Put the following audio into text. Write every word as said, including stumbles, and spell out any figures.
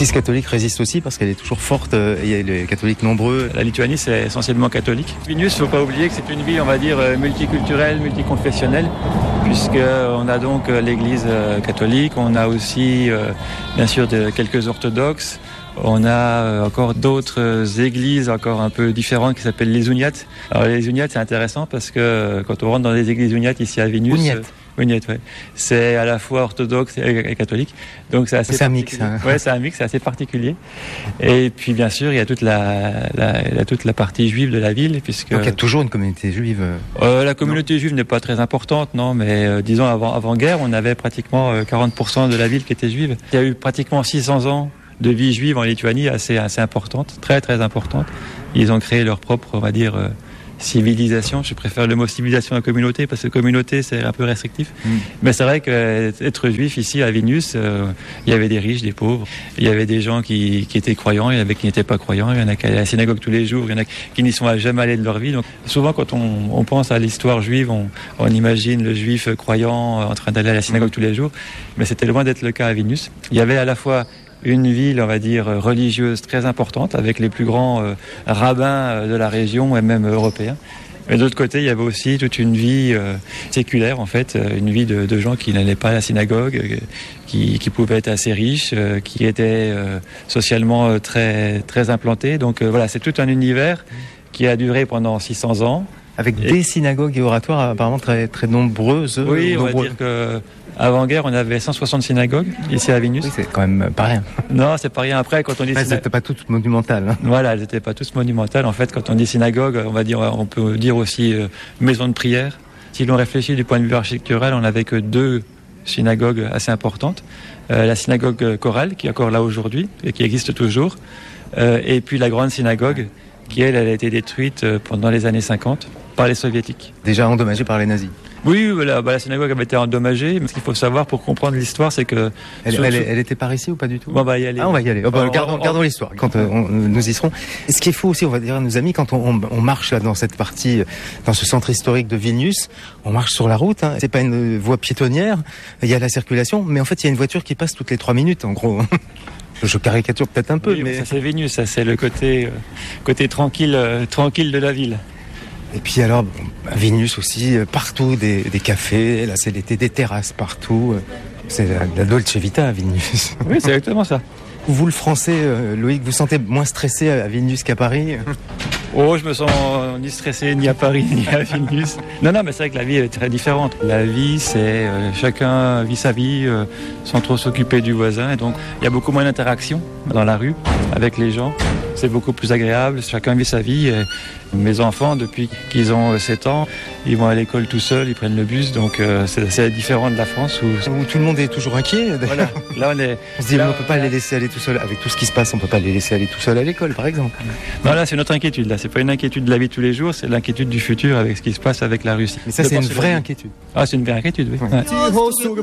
L'Église catholique résiste aussi parce qu'elle est toujours forte, et il y a les catholiques nombreux. La Lituanie, c'est essentiellement catholique. Vilnius, il ne faut pas oublier que c'est une ville, on va dire, multiculturelle, multiconfessionnelle, puisqu'on a donc l'Église catholique, on a aussi, bien sûr, de, quelques orthodoxes. On a encore d'autres églises encore un peu différentes qui s'appellent les Uniates. Alors les Uniates, c'est intéressant parce que quand on rentre dans les églises Uniates ici à Vilnius, Uniates. Uniates, ouais, c'est à la fois orthodoxe et catholique. Donc c'est assez. C'est un mix. Hein. Ouais, c'est un mix, c'est assez particulier. Et puis bien sûr, il y a toute la, la, la toute la partie juive de la ville, puisque. Donc il y a toujours une communauté juive. Euh, la communauté non. juive n'est pas très importante, non, mais euh, disons avant avant guerre, on avait pratiquement euh, quarante pour cent de la ville qui était juive. Il y a eu pratiquement six cents ans de vie juive en Lituanie assez, assez importante, très très importante. Ils ont créé leur propre, on va dire, euh, civilisation. Je préfère le mot civilisation à communauté parce que communauté c'est un peu restrictif. Mm. Mais c'est vrai qu'être juif ici à Vilnius, euh, il y avait des riches, des pauvres, il y avait des gens qui, qui étaient croyants, il y avait qui n'étaient pas croyants, il y en a qui allaient à la synagogue tous les jours, il y en a qui n'y sont jamais allés de leur vie. Donc souvent quand on, on pense à l'histoire juive, on, on imagine le juif croyant en train d'aller à la synagogue tous les jours, mais c'était loin d'être le cas à Vilnius. Il y avait à la fois une ville, on va dire, religieuse très importante, avec les plus grands euh, rabbins de la région et même européens. Mais de l'autre côté, il y avait aussi toute une vie euh, séculaire, en fait, une vie de, de gens qui n'allaient pas à la synagogue, euh, qui, qui pouvaient être assez riches, euh, qui étaient euh, socialement euh, très, très implantés. Donc euh, voilà, c'est tout un univers qui a duré pendant six cents ans. Avec et... des synagogues et oratoires apparemment très, très nombreuses. Oui, on nombreux. va dire que... Avant-guerre, on avait cent soixante synagogues ici à Vilnius. Oui, c'est quand même pas rien. Non, c'est pas rien. Après, quand on dit synagogue... Elles n'étaient pas toutes monumentales. Hein. Voilà, elles n'étaient pas toutes monumentales. En fait, quand on dit synagogue, on va dire, on peut dire aussi euh, maison de prière. Si l'on réfléchit du point de vue architectural, on n'avait que deux synagogues assez importantes. Euh, la synagogue chorale, qui est encore là aujourd'hui et qui existe toujours. Euh, et puis la grande synagogue, qui elle, elle a été détruite pendant les années cinquante par les soviétiques. Déjà endommagée par les nazis. Oui, la, bah, la synagogue avait été endommagée. Mais ce qu'il faut savoir pour comprendre l'histoire, c'est que... Elle, elle, elle était par ici ou pas du tout? Bon, bah, y aller. Ah, on va y aller. Oh, bah, Alors, gardons, on, gardons l'histoire quand euh, on, nous y serons. Et ce qui est fou aussi, on va dire à nos amis, quand on, on, on marche là, dans cette partie, dans ce centre historique de Vilnius, on marche sur la route. Hein. C'est pas une voie piétonnière. Il y a la circulation, mais en fait, il y a une voiture qui passe toutes les trois minutes, en gros. Je caricature peut-être un peu, oui, mais... Ça, c'est Vilnius, ça, c'est le côté, euh, côté tranquille, euh, tranquille de la ville. Et puis alors, bon, à Vilnius aussi, partout des, des cafés, là c'est l'été, des terrasses partout. C'est la, la Dolce Vita à Vilnius. Oui, c'est exactement ça. Vous, le français, euh, Loïc, vous sentez moins stressé à Vilnius qu'à Paris? Oh, je me sens ni stressé ni à Paris ni à Vilnius. Non, non, mais c'est vrai que la vie est très différente. La vie, c'est euh, chacun vit sa vie euh, sans trop s'occuper du voisin. Et donc, il y a beaucoup moins d'interaction dans la rue avec les gens. C'est beaucoup plus agréable. Chacun vit sa vie. Et mes enfants, depuis qu'ils ont sept ans, ils vont à l'école tout seuls, ils prennent le bus. Donc, euh, c'est, c'est différent de la France où... où tout le monde est toujours inquiet. Voilà. Là, on est. On se dit, là, on ne peut pas les laisser aller tout seuls. Avec tout ce qui se passe, on ne peut pas les laisser aller tout seuls à l'école, par exemple. Non, là, c'est notre inquiétude. Là, c'est pas une inquiétude de la vie de tous les jours, c'est l'inquiétude du futur avec ce qui se passe avec la Russie. Mais ça, de c'est une vraie inquiétude. Ah, c'est une vraie inquiétude, oui. Ouais. Ouais.